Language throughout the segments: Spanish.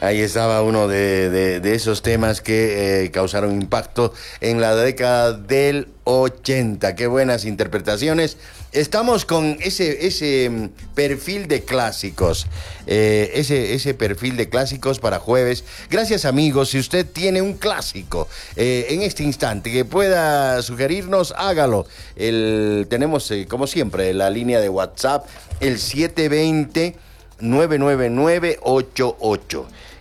Ahí estaba uno de esos temas que causaron impacto en la década del 80. Qué buenas interpretaciones. Estamos con ese perfil de clásicos, ese perfil de clásicos para jueves. Gracias, amigos. Si usted tiene un clásico en este instante que pueda sugerirnos, hágalo. Tenemos, como siempre, la línea de WhatsApp, el 720-99988.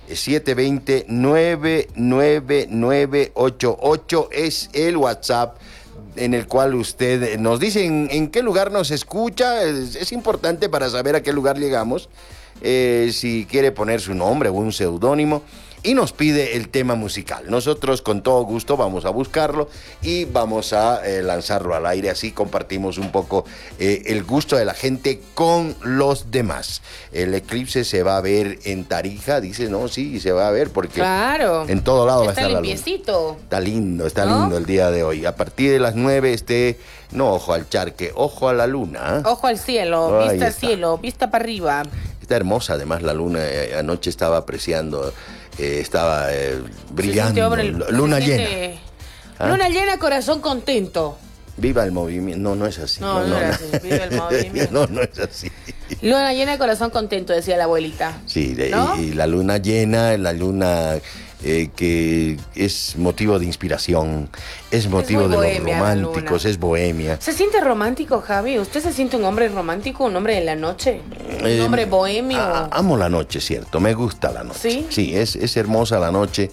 720-99988 es el WhatsApp en el cual usted nos dice en qué lugar nos escucha. Es importante para saber a qué lugar llegamos. Si quiere poner su nombre o un seudónimo y nos pide el tema musical. Nosotros con todo gusto vamos a buscarlo y vamos a lanzarlo al aire. Así compartimos un poco el gusto de la gente con los demás. El eclipse se va a ver en Tarija, dice, no, sí, se va a ver porque claro, en todo lado va a estar la luna. Está lindo, está lindo el día de hoy. A partir de las 9 no ojo al charque, ojo a la luna. Ojo al cielo, vista al cielo, vista para arriba. Está hermosa además la luna, anoche estaba apreciando, estaba brillando, luna llena. Luna llena, corazón contento. Viva el movimiento, no es así. No es así, viva el movimiento. No es así. Luna llena, corazón contento, decía la abuelita. Sí, ¿no? y la luna llena, la luna que es motivo de inspiración, es motivo de los románticos, es bohemia. ¿Se siente romántico, Javi? ¿Usted se siente un hombre romántico, un hombre de la noche? ¿Un hombre bohemio? Amo la noche, cierto, me gusta la noche. ¿Sí? Sí, es hermosa la noche,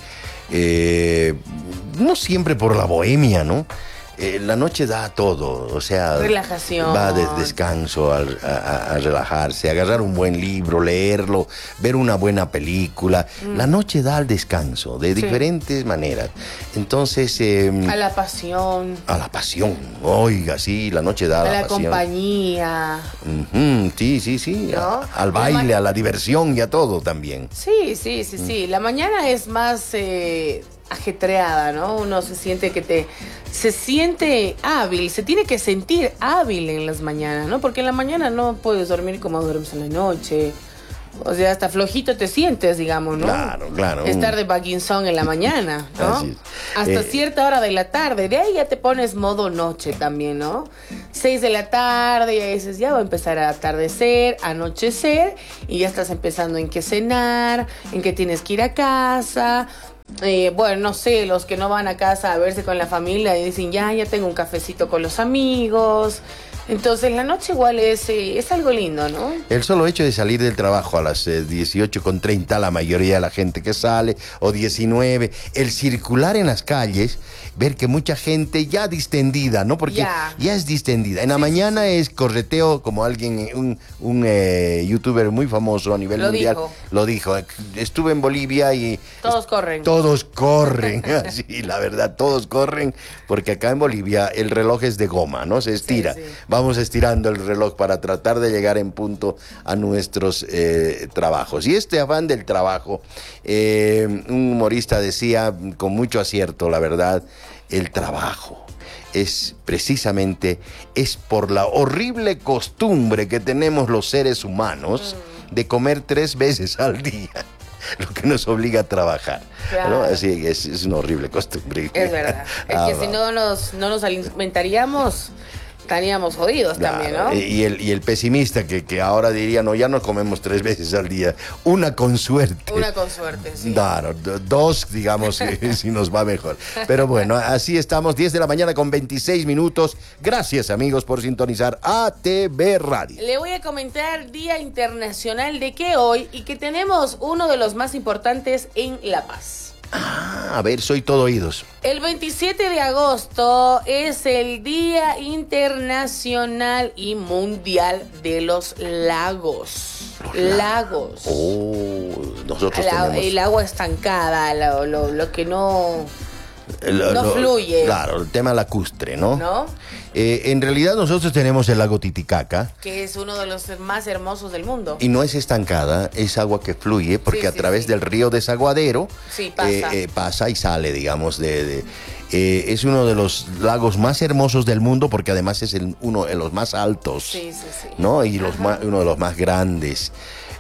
no siempre por la bohemia, ¿no? La noche da todo, o sea, relajación, va de descanso a relajarse, agarrar un buen libro, leerlo, ver una buena película. La noche da al descanso de diferentes maneras. Entonces a la pasión, oiga, sí, la noche da a la pasión, compañía. Sí, ¿no? Al baile, a la diversión y a todo también. Sí. La mañana es más ajetreada, ¿no? Uno se siente se siente hábil, se tiene que sentir hábil en las mañanas, ¿no? Porque en la mañana no puedes dormir como duermes en la noche. O sea, hasta flojito te sientes, digamos, ¿no? Claro. Estar de Parkinson en la mañana, ¿no? Así es. Hasta cierta hora de la tarde. De ahí ya te pones modo noche también, ¿no? 6 de la tarde, ya dices, ya va a empezar a atardecer, anochecer, y ya estás pensando en qué cenar, en qué tienes que ir a casa. Bueno, no sé, los que no van a casa a verse con la familia y dicen, ya tengo un cafecito con los amigos. Entonces la noche igual es algo lindo, ¿no? El solo hecho de salir del trabajo a las 18:30, la mayoría de la gente que sale, o 19, el circular en las calles, ver que mucha gente ya distendida, ¿no? Porque ya es distendida. En la mañana es correteo, como alguien, un youtuber muy famoso a nivel mundial lo dijo. Estuve en Bolivia y todos corren. Sí, la verdad, todos corren, porque acá en Bolivia el reloj es de goma, ¿no? Se estira. Sí. Vamos estirando el reloj para tratar de llegar en punto a nuestros trabajos. Y este afán del trabajo, un humorista decía con mucho acierto, la verdad, el trabajo es precisamente por la horrible costumbre que tenemos los seres humanos de comer 3 veces al día, lo que nos obliga a trabajar. Claro. ¿No? Así que es una horrible costumbre. Es verdad. Es que si no nos alimentaríamos, estaríamos jodidos también, ¿no? Y el pesimista que ahora diría, no, ya no comemos 3 veces al día, una con suerte. Sí. Claro, 2, digamos, si nos va mejor. Pero bueno, así estamos, 10 de la mañana con 26 minutos. Gracias, amigos, por sintonizar ATV Radio. Le voy a comentar Día Internacional de que hoy, y que tenemos uno de los más importantes en La Paz. A ver, soy todo oídos. El 27 de agosto es el Día Internacional y Mundial de los Lagos. Lagos. Nosotros tenemos el agua estancada, lo que no fluye. Claro, el tema lacustre, ¿no? En realidad nosotros tenemos el lago Titicaca, que es uno de los más hermosos del mundo. Y no es estancada, es agua que fluye, porque a través del río Desaguadero pasa y sale, digamos, es uno de los lagos más hermosos del mundo, porque además es uno de los más altos, ¿no? Y uno de los más grandes.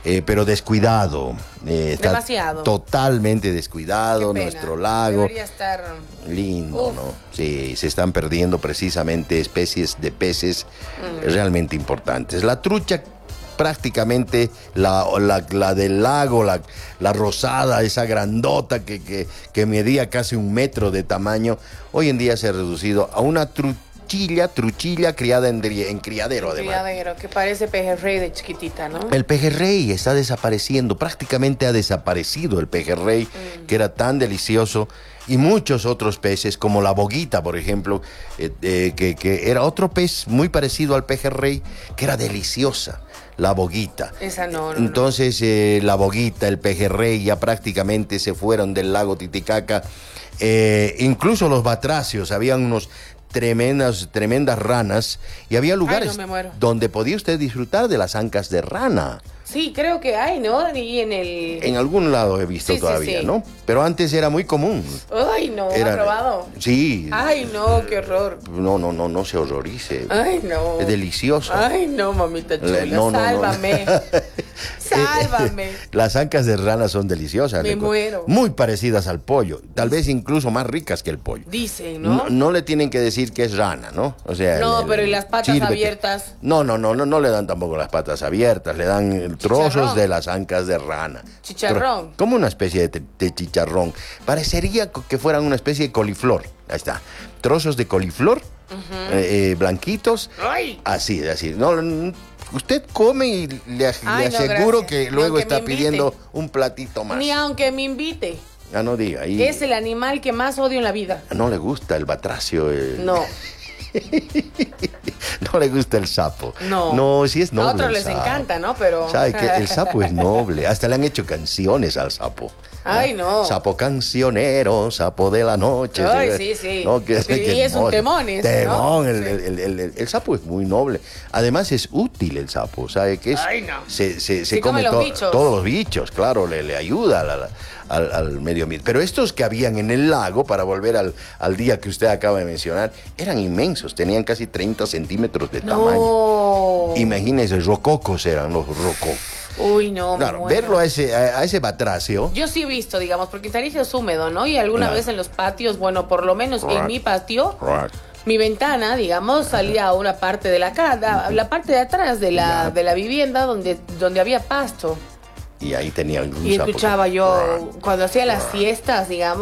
pero descuidado. Está Demasiado. totalmente descuidado Qué pena. nuestro lago. Debería estar... Lindo, Uf. ¿no? Sí, se están perdiendo precisamente especies de peces realmente importantes. La trucha, prácticamente la del lago, la rosada, esa grandota que medía casi 1 metro de tamaño, hoy en día se ha reducido a una truchilla criada en criadero, además. Criadero, que parece pejerrey de chiquitita, ¿no? El pejerrey está desapareciendo, prácticamente ha desaparecido el pejerrey, que era tan delicioso, y muchos otros peces, como la boguita, por ejemplo, que era otro pez muy parecido al pejerrey, que era deliciosa, la boguita. Esa no. Entonces, la boguita, el pejerrey, ya prácticamente se fueron del lago Titicaca. Incluso los batracios, habían unos tremendas ranas, y había lugares Ay, no, me muero. donde podía usted disfrutar de las ancas de rana. Sí, creo que hay, ¿no? Y en el... En algún lado he visto Sí, sí, todavía, sí. ¿no? Pero antes era muy común. Ay, no, ¿ha probado? Sí. Ay, no, qué horror. No se horrorice. Ay, no. Es delicioso. Ay, no, mamita chula, No. sálvame. Sálvame. Las ancas de rana son deliciosas. Me muero. Muy parecidas al pollo, tal vez incluso más ricas que el pollo. Dicen, ¿no? No le tienen que decir que es rana, ¿no? O sea, No, pero ¿y las patas chírvete. abiertas? No le dan tampoco las patas abiertas, le dan trozos Chicharrón. de las ancas de rana. Chicharrón. Como una especie de chicharrón. Parecería que fueran una especie de coliflor. Ahí está. Trozos de coliflor, blanquitos. Ay. Así. No, usted come y le Ay, no, aseguro gracias. que Ni luego aunque está me invite. pidiendo un platito más. Ni aunque me invite. Ya no diga. Y Es el animal que más odio en la vida. no le gusta el batracio. No. No le gusta el sapo. No. No, sí es noble. A otros el les sapo. encanta, ¿no? Pero... ¿Sabe que el sapo es noble? Hasta le han hecho canciones al sapo. Ay, no. Sapo cancionero, sapo de la noche. Ay, sí. No, Sí, es un temón ese, ¿no? Temón, el sapo es muy noble. Además es útil el sapo, ¿sabe qué es? Ay, no. Se Sí, come come los bichos. todos los bichos, claro, le ayuda al medio ambiente. Pero estos que habían en el lago, para volver al día que usted acaba de mencionar, eran inmensos, tenían casi 30 centímetros de tamaño. No. Imagínense, rococos eran los rococos. Uy, no, me Claro, muero. verlo a ese batracio. Yo sí he visto, digamos, porque Tarija es húmedo, ¿no? Y alguna Claro. vez en los patios, bueno, por lo menos en Right. mi patio, mi ventana, digamos, salía a una parte de la casa, la parte de atrás de Ya. la vivienda donde había pasto. Y ahí tenían un Y sapo. escuchaba yo, cuando hacía las siestas, digamos,